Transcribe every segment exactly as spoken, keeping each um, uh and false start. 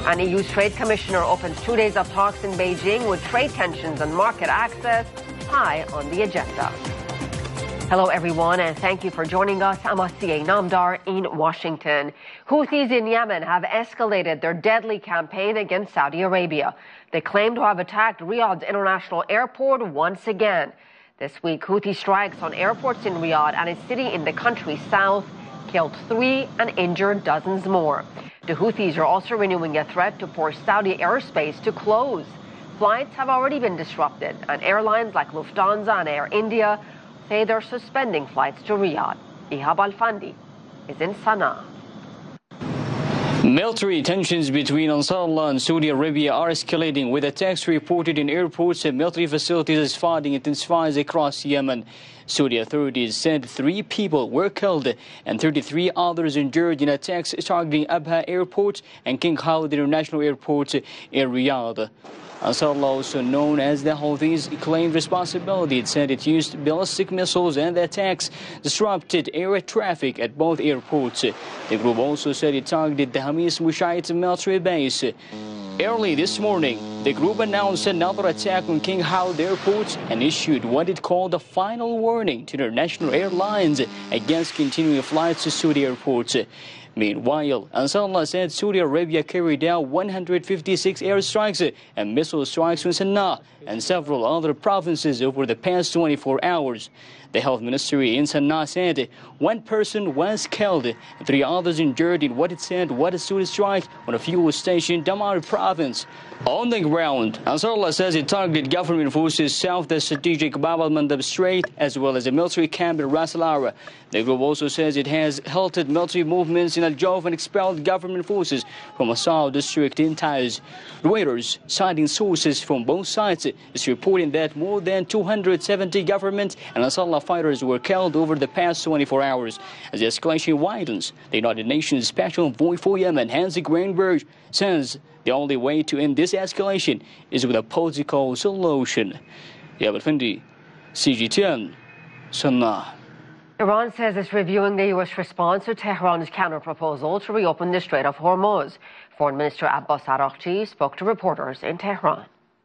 An E U's trade commissioner opens two days of talks in Beijing with trade tensions and market access high on the agenda. Hello, everyone, and thank you for joining us. I'm Asiye Namdar in Washington. Houthis in Yemen have escalated their deadly campaign against Saudi Arabia. They claim to have attacked Riyadh's international airport once again. This week, Houthi strikes on airports in Riyadh and a city in the country's south killed three and injured dozens more. The Houthis are also renewing a threat to force Saudi airspace to close. Flights have already been disrupted, and airlines like Lufthansa and Air India say they're suspending flights to Riyadh. Ihab Al-Fandi is in Sana'a. Military tensions between Ansarullah and Saudi Arabia are escalating, with attacks reported in airports and military facilities as fighting intensifies across Yemen. Saudi authorities said three people were killed and thirty-three others injured in attacks targeting Abha Airport and King Khalid International Airport in Riyadh. Ansarullah, also known as the Houthis, claimed responsibility. It said it used ballistic missiles and the attacks disrupted air traffic at both airports. The group also said it targeted the Hamis Mushayt military base. Early this morning, the group announced another attack on King Khalid Airport and issued what it called a final warning to international airlines against continuing flights to Saudi airports. Meanwhile, Ansarullah said Saudi Arabia carried out one hundred fifty-six airstrikes and missile strikes in Sana'a and several other provinces over the past twenty-four hours. The health ministry in Sana'a said one person was killed and three others injured in what it said was a Saudi strike on a fuel station in Damar province. On the ground, Ansarullah says it targeted government forces south the strategic Bab al-Mandab Strait as well as a military camp in Ras Al-Ara. The group also says it has halted military movements in Al-Jawf and expelled government forces from Asal district in Taiz. Reuters, citing sources from both sides, is reporting that more than two hundred seventy government and Ansarullah fighters were killed over the past twenty-four hours. As the escalation widens, the United Nations Special Envoy for Yemen, Hans Greenberg, says the only way to end this escalation is with a political solution. Ihab Al-Fandi, C G T N, Sana'a. Iran says it's reviewing the U S response to Tehran's counter-proposal to reopen the Strait of Hormuz. Foreign Minister Abbas Araghchi spoke to reporters in Tehran.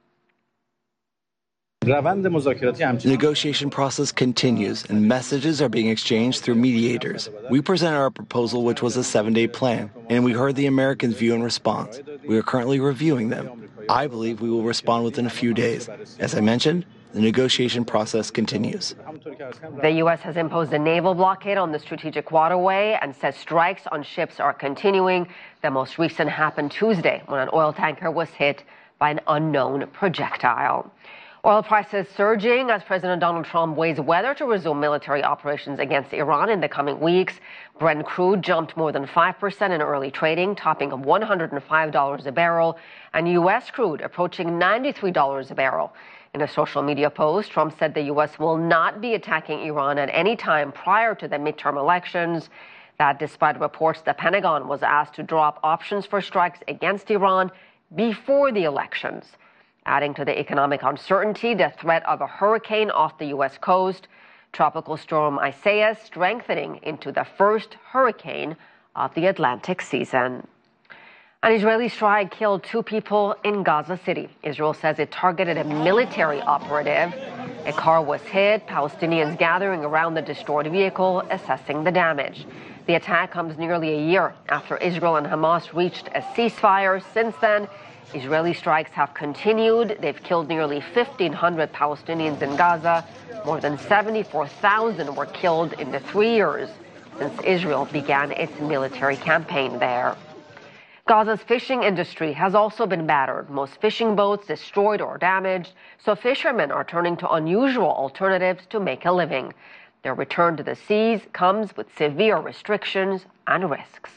The negotiation process continues and messages are being exchanged through mediators. We presented our proposal, which was a seven-day plan, and we heard the Americans' view and response. We are currently reviewing them. I believe we will respond within a few days. As I mentioned, the negotiation process continues. The U S has imposed a naval blockade on the strategic waterway and says strikes on ships are continuing. The most recent happened Tuesday when an oil tanker was hit by an unknown projectile. Oil prices surging as President Donald Trump weighs whether to resume military operations against Iran in the coming weeks. Brent crude jumped more than five percent in early trading, topping one hundred five dollars a barrel, and U S crude approaching ninety-three dollars a barrel. In a social media post, Trump said the U S will not be attacking Iran at any time prior to the midterm elections. That despite reports the Pentagon was asked to drop options for strikes against Iran before the elections. Adding to the economic uncertainty, the threat of a hurricane off the U S coast, Tropical Storm Isaias strengthening into the first hurricane of the Atlantic season. An Israeli strike killed two people in Gaza City. Israel says it targeted a military operative. A car was hit, Palestinians gathering around the destroyed vehicle, assessing the damage. The attack comes nearly a year after Israel and Hamas reached a ceasefire. Since then, Israeli strikes have continued. They've killed nearly fifteen hundred Palestinians in Gaza. More than seventy-four thousand were killed in the three years since Israel began its military campaign there. Gaza's fishing industry has also been battered. Most fishing boats destroyed or damaged, so fishermen are turning to unusual alternatives to make a living. Their return to the seas comes with severe restrictions and risks.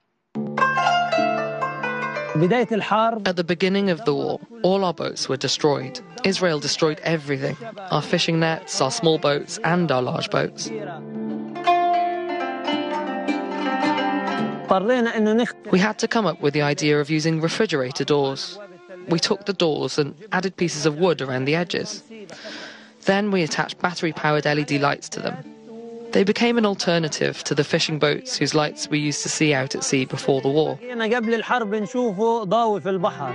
At the beginning of the war, all our boats were destroyed. Israel destroyed everything, our fishing nets, our small boats, and our large boats. We had to come up with the idea of using refrigerator doors. We took the doors and added pieces of wood around the edges. Then we attached battery-powered L E D lights to them. They became an alternative to the fishing boats whose lights we used to see out at sea before the war.